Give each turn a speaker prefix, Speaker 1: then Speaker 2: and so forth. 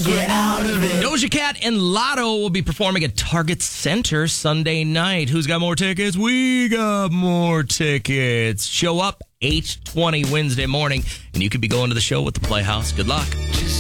Speaker 1: Get out of it.
Speaker 2: Doja Cat and Lotto will be performing at Target Center Sunday night. Who's got more tickets? We got more tickets. Show up 8:20 Wednesday morning, and you could be going to the show with the Playhouse. Good luck.